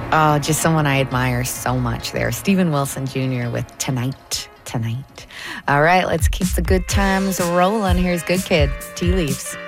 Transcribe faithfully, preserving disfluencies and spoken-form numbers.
Oh, just someone I admire so much there. Steven Wilson Junior with Tonight, Tonight. All right, let's keep the good times rolling. Here's Good Kid, Tea Leaves.